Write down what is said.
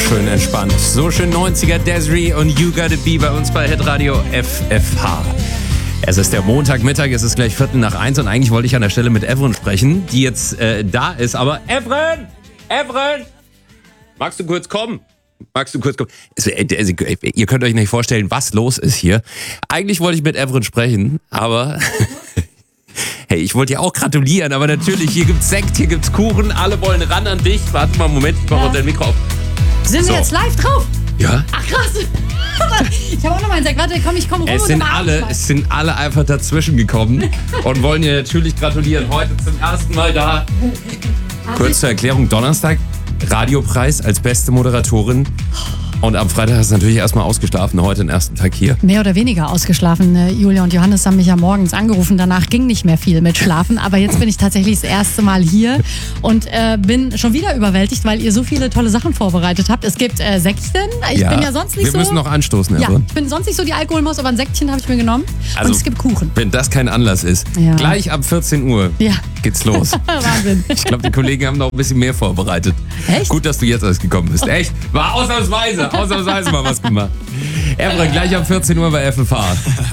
schön entspannt. So schön 90er Desiree und You Gotta Be bei uns bei Hitradio FFH. Es ist der Montagmittag, es ist gleich 1:45 und eigentlich wollte ich an der Stelle mit Evren sprechen, die jetzt da ist, aber Evren! Magst du kurz kommen? Ihr könnt euch nicht vorstellen, was los ist hier. Eigentlich wollte ich mit Evren sprechen, aber hey, ich wollte dir auch gratulieren, aber natürlich, hier gibt's Sekt, hier gibt's Kuchen, alle wollen ran an dich. Warte mal einen Moment, ich mache dein Mikro auf. Sind wir jetzt live drauf? Ja. Ach krass. Ich habe auch noch mal einen Sekt. Warte, komm, ich komme rum. Es sind alle einfach dazwischen gekommen und wollen dir natürlich gratulieren. Heute zum ersten Mal da. Kurz zur Erklärung, Donnerstag, Radiopreis als beste Moderatorin. Und am Freitag hast du natürlich erstmal ausgeschlafen, heute den ersten Tag hier. Mehr oder weniger ausgeschlafen. Julia und Johannes haben mich ja morgens angerufen. Danach ging nicht mehr viel mit Schlafen. Aber jetzt bin ich tatsächlich das erste Mal hier und bin schon wieder überwältigt, weil ihr so viele tolle Sachen vorbereitet habt. Es gibt Säckchen. Ich bin ja sonst nicht so... Wir müssen noch anstoßen, Ja, Evren. ich bin sonst nicht so die Alkoholmaus, aber ein Säckchen habe ich mir genommen. Also, und es gibt Kuchen. Wenn das kein Anlass ist. Ja. Gleich ab 14 Uhr geht's los. Wahnsinn. Ich glaube, die Kollegen haben noch ein bisschen mehr vorbereitet. Echt? Gut, dass du jetzt erst gekommen bist. Echt? War ausnahmsweise mal was gemacht. Evren, gleich ab 14 Uhr bei FFH.